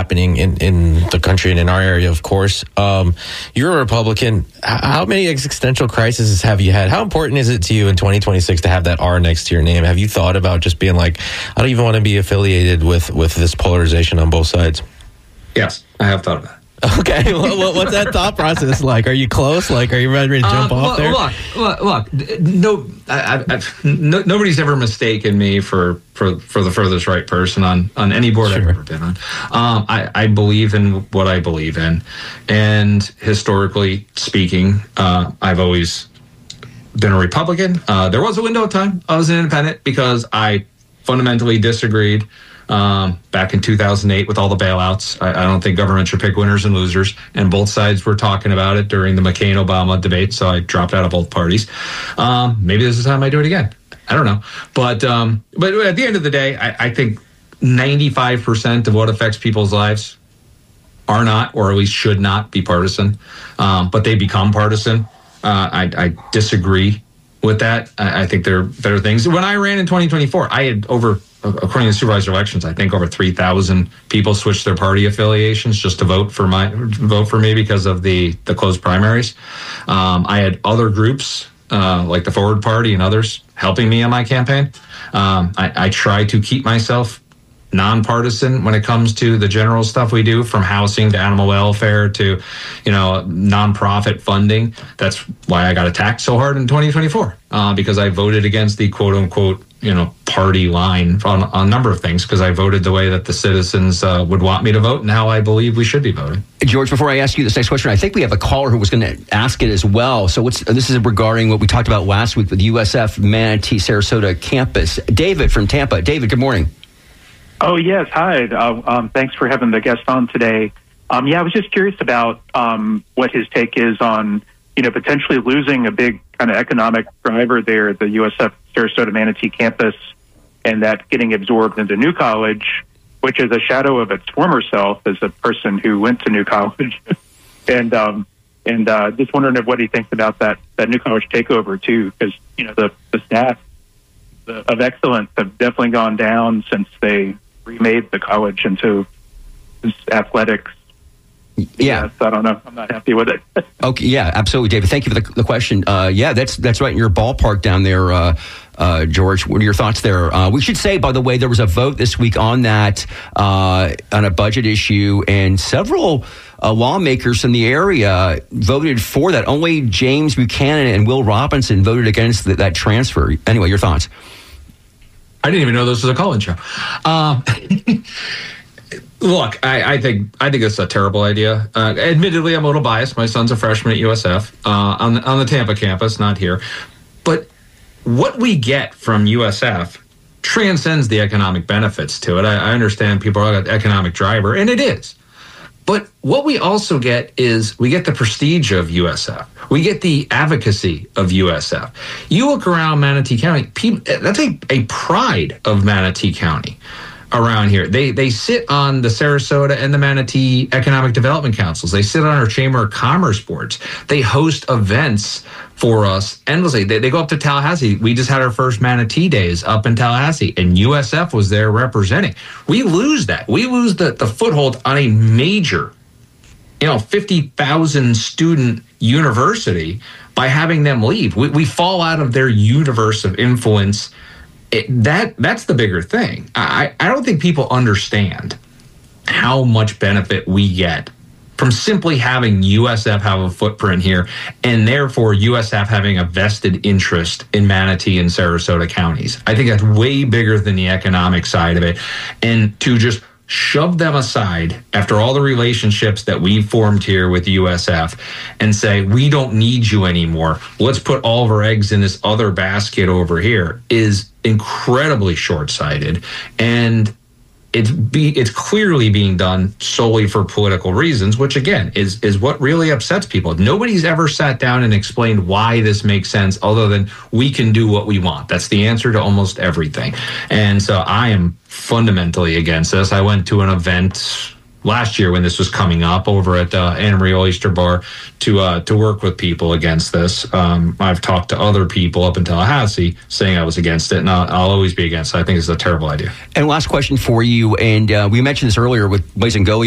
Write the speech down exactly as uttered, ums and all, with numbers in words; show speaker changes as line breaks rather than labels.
happening in, in the country and in our area, of course. Um, you're a Republican. How many existential crises have you had? How important is it to you in twenty twenty-six to have that R next to your name? Have you thought about just being like, I don't even want to be affiliated with, with this polarization on both sides?
Yes, I have thought about it.
Okay, well, what's that thought process like? Are you close? Like, are you ready to jump um, off
look,
there?
Look, look, look no, I, I, no, nobody's ever mistaken me for, for, for the furthest right person on, on any board sure. I've ever been on. Um, I, I believe in what I believe in, and historically speaking, uh, I've always been a Republican. Uh, there was a window of time I was an independent because I fundamentally disagreed Um, back in two thousand eight with all the bailouts. I, I don't think government should pick winners and losers, and both sides were talking about it during the McCain-Obama debate, so I dropped out of both parties. Um, maybe this is the time I do it again. I don't know. But um, but at the end of the day, I, I think ninety-five percent of what affects people's lives are not, or at least should not, be partisan, um, but they become partisan. Uh, I, I disagree with that. I, I think there are better things. When I ran in twenty twenty-four, I had over... According to supervisor elections, I think over three thousand people switched their party affiliations just to vote for my vote for me because of the the closed primaries. Um, I had other groups uh, like the Forward Party and others helping me in my campaign. Um, I, I try to keep myself nonpartisan when it comes to the general stuff we do, from housing to animal welfare to, you know, nonprofit funding. That's why I got attacked so hard in twenty twenty-four uh, because I voted against the quote unquote, you know, party line on, on a number of things, because I voted the way that the citizens uh, would want me to vote and how I believe we should be voting.
George, before I ask you this next question, I think we have a caller who was going to ask it as well. So what's this is regarding what we talked about last week with the U S F Manatee Sarasota campus. David from Tampa. David, good morning.
Oh, yes. Hi. Uh, um, thanks for having the guest on today. Um, yeah, I was just curious about um, what his take is on, you know, potentially losing a big kind of economic driver there, the U S F Sarasota Manatee campus, and that getting absorbed into New College, which is a shadow of its former self as a person who went to New College. and um, and uh, just wondering if what he thinks about that, that New College takeover, too, because, you know, the, the staff of excellence have definitely gone down since they remade the college into athletics.
Yeah.
Yes, I don't know. I'm not happy with it.
Okay. Yeah, absolutely, David. Thank you for the, the question. Uh, yeah, that's that's right in your ballpark down there, uh, uh, George. What are your thoughts there? Uh, we should say, by the way, there was a vote this week on that, uh, on a budget issue, and several uh, lawmakers in the area voted for that. Only James Buchanan and Will Robinson voted against the, that transfer. Anyway, your thoughts?
I didn't even know this was a call-in show. Um, look, I, I think I think it's a terrible idea. Uh, admittedly, I'm a little biased. My son's a freshman at U S F uh, on the, on the Tampa campus, not here. But what we get from U S F transcends the economic benefits to it. I, I understand people are an economic driver, and it is. But what we also get is we get the prestige of U S F. We get the advocacy of U S F. You look around Manatee County, people, that's a, a pride of Manatee County around here. They they sit on the Sarasota and the Manatee Economic Development Councils. They sit on our Chamber of Commerce boards. They host events for us endlessly. They, they go up to Tallahassee. We just had our first Manatee Days up in Tallahassee, and U S F was there representing. We lose that. We lose the, the foothold on a major, you know, fifty thousand student university by having them leave. We, we fall out of their universe of influence. It, that that's the bigger thing. I, I don't think people understand how much benefit we get from simply having U S F have a footprint here, and therefore U S F having a vested interest in Manatee and Sarasota counties. I think that's way bigger than the economic side of it. And to just shove them aside after all the relationships that we've formed here with U S F and say, we don't need you anymore, let's put all of our eggs in this other basket over here, is incredibly short-sighted. And it's be it's clearly being done solely for political reasons, which again is is what really upsets people. Nobody's ever sat down and explained why this makes sense other than we can do what we want. That's the answer to almost everything. And so I am fundamentally against this. I went to an event last year when this was coming up over at uh, Anna Marie Oyster Bar to uh, to work with people against this. Um, I've talked to other people up in Tallahassee saying I was against it, and I'll, I'll always be against it. I think it's a terrible idea.
And last question for you, and uh, we mentioned this earlier with Blazing Gully.